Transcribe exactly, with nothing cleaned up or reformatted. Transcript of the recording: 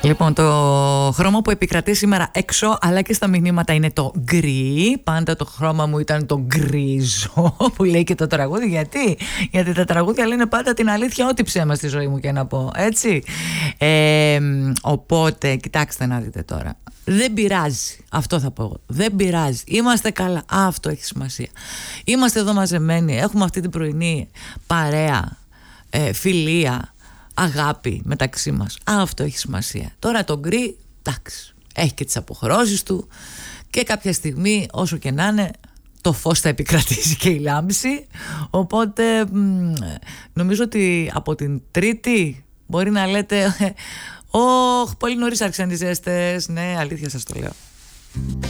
Λοιπόν, το χρώμα που επικρατεί σήμερα έξω αλλά και στα μηνύματα είναι το γκρι. Πάντα το χρώμα μου ήταν το γκρίζο που λέει και το τραγούδι. Γιατί? Γιατί τα τραγούδια λένε πάντα την αλήθεια, ό,τι ψέμα στη ζωή μου και να πω, έτσι. ε, Οπότε κοιτάξτε να δείτε τώρα. Δεν πειράζει, αυτό θα πω εγώ. Δεν πειράζει, είμαστε καλά. Α, αυτό έχει σημασία. Είμαστε εδώ μαζεμένοι, έχουμε αυτή την πρωινή παρέα, ε, φιλία, αγάπη μεταξύ μας. Α, αυτό έχει σημασία. Τώρα το γκρι, εντάξει, έχει και τις αποχρώσεις του και κάποια στιγμή, όσο και να είναι, το φως θα επικρατήσει και η λάμψη. Οπότε μ, νομίζω ότι από την Τρίτη μπορεί να λέτε «Ωχ, πολύ νωρίς άρχισαν οι ζέστες». Ναι, αλήθεια σας το λέω.